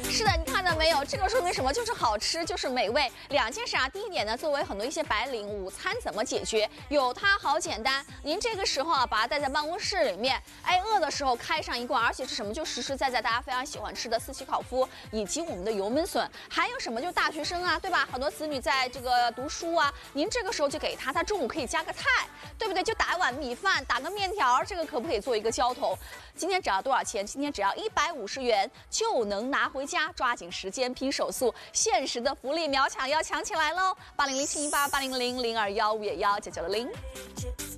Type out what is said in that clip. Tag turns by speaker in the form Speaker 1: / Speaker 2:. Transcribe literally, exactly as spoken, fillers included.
Speaker 1: 是的，你看到没有？这个说明什么？就是好吃，就是美味。两件事啊，第一点呢，作为很多一些白领，午餐怎么解决？有它好简单。您这个时候啊，把它带在办公室里面，哎，饿的时候开上一罐，而且是什么？就实实在在大家非常喜欢吃的四喜烤麸，以及我们的油焖笋，还有什么？就大学生啊，对吧？很多子女在这个读书啊，您这个时候就给他，他中午可以加个菜，对不对？就打一碗米饭，打个面条，这个可不可以做一个浇头？今天只要多少钱？今天只要一百五十元就能拿回家，抓紧时间拼手速，限时的福利秒抢要抢起来喽！八零零七一八八零零零二幺五也幺九九零零。